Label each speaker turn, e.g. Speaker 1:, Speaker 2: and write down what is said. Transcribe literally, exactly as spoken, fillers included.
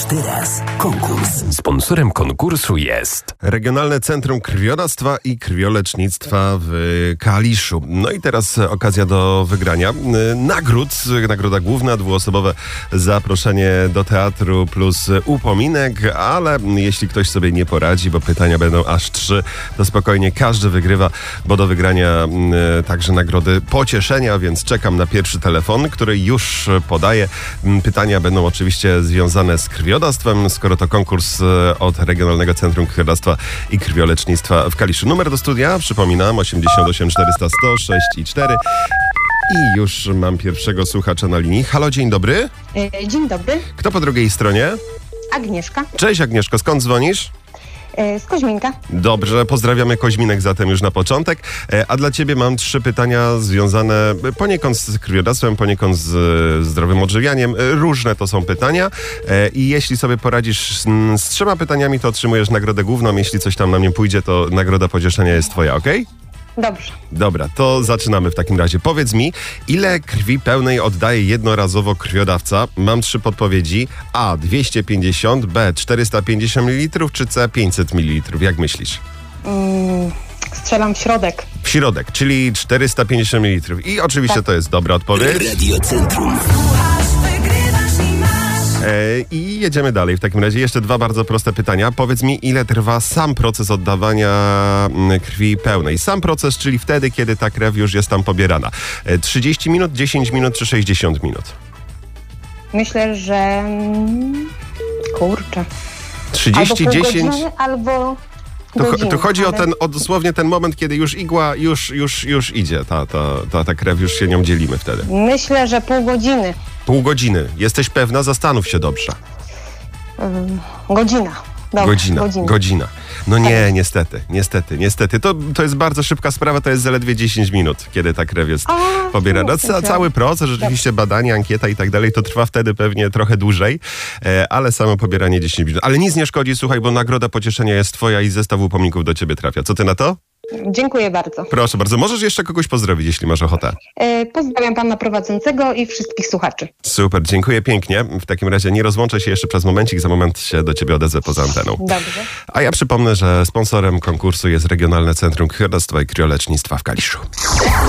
Speaker 1: teraz konkurs. Sponsorem konkursu jest
Speaker 2: Regionalne Centrum Krwiodawstwa i Krwiolecznictwa w Kaliszu. No i teraz okazja do wygrania nagród. Nagroda główna, dwuosobowe zaproszenie do teatru plus upominek, ale jeśli ktoś sobie nie poradzi, bo pytania będą aż trzy, to spokojnie każdy wygrywa, bo do wygrania także nagrody pocieszenia, więc czekam na pierwszy telefon, który już podaję. Pytania będą oczywiście związane z krwiodawstwem, skoro to konkurs od Regionalnego Centrum Krwiodawstwa i Krwiolecznictwa w Kaliszu. Numer do studia, przypominam, osiemdziesiąt osiem czterysta sto sześć i cztery. I już mam pierwszego słuchacza na linii. Halo, dzień dobry.
Speaker 3: Dzień dobry.
Speaker 2: Kto po drugiej stronie?
Speaker 3: Agnieszka.
Speaker 2: Cześć Agnieszko, skąd dzwonisz?
Speaker 3: Z Koźminka.
Speaker 2: Dobrze, pozdrawiamy Koźminek zatem już na początek. A dla ciebie mam trzy pytania związane poniekąd z krwiodawstwem, poniekąd z zdrowym odżywianiem. Różne to są pytania i jeśli sobie poradzisz z trzema pytaniami, to otrzymujesz nagrodę główną. Jeśli coś tam na mnie pójdzie, to nagroda pocieszenia jest twoja, okej? Okay?
Speaker 3: Dobrze.
Speaker 2: Dobra, to zaczynamy w takim razie. Powiedz mi, ile krwi pełnej oddaje jednorazowo krwiodawca? Mam trzy podpowiedzi. A. dwieście pięćdziesiąt, B. czterysta pięćdziesiąt mililitrów, czy C. pięćset mililitrów? Jak myślisz?
Speaker 3: Mm, strzelam w środek.
Speaker 2: W środek, czyli czterysta pięćdziesiąt mililitrów. I oczywiście tak. To jest dobra odpowiedź.
Speaker 1: Radio Centrum.
Speaker 2: I jedziemy dalej. W takim razie jeszcze dwa bardzo proste pytania. Powiedz mi, ile trwa sam proces oddawania krwi pełnej? Sam proces, czyli wtedy, kiedy ta krew już jest tam pobierana. trzydzieści minut, dziesięć minut czy sześćdziesiąt minut?
Speaker 3: Myślę, że... Kurczę.
Speaker 2: trzydzieści,
Speaker 3: albo
Speaker 2: dziesięć...
Speaker 3: godziny, albo...
Speaker 2: Tu, tu chodzi ale... o ten, o dosłownie ten moment, kiedy już igła już, już, już idzie. Ta, ta, ta, ta krew, już się nią dzielimy wtedy.
Speaker 3: Myślę, że pół godziny.
Speaker 2: Pół godziny. Jesteś pewna? Zastanów się dobrze.
Speaker 3: Um, godzina. Dobra,
Speaker 2: godzina.
Speaker 3: Godzina.
Speaker 2: Godzina. No nie, tak. niestety, niestety, niestety. To, to jest bardzo szybka sprawa, to jest zaledwie dziesięć minut, kiedy ta krew jest
Speaker 3: A,
Speaker 2: pobierana. Ca, cały proces, rzeczywiście badanie, ankieta i tak dalej, to trwa wtedy pewnie trochę dłużej, e, ale samo pobieranie dziesięć minut. Ale nic nie szkodzi, słuchaj, bo nagroda pocieszenia jest twoja i zestaw upominków do ciebie trafia. Co ty na to?
Speaker 3: Dziękuję bardzo.
Speaker 2: Proszę bardzo. Możesz jeszcze kogoś pozdrowić, jeśli masz ochotę.
Speaker 3: E, pozdrawiam pana prowadzącego i wszystkich słuchaczy.
Speaker 2: Super, dziękuję pięknie. W takim razie nie rozłączę się jeszcze przez momencik, za moment się do ciebie odezwę poza anteną.
Speaker 3: Dobrze.
Speaker 2: A ja przypomnę, że sponsorem konkursu jest Regionalne Centrum Krwiodawstwa i Krwiolecznictwa w Kaliszu.